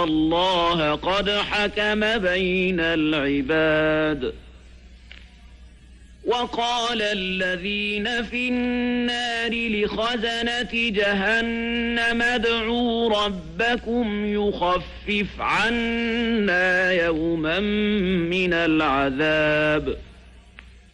الله قد حكم بين العباد. وقال الذين في النار لخزنة جهنم ادعوا ربكم يخفف عنا يوما من العذاب.